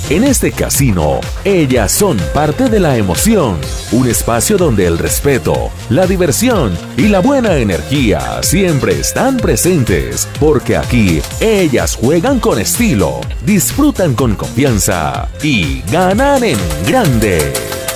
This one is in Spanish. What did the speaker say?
En este casino, ellas son parte de la emoción, un espacio donde el respeto, la diversión y la buena energía siempre están presentes, porque aquí ellas juegan con estilo, disfrutan con confianza y ganan en grande.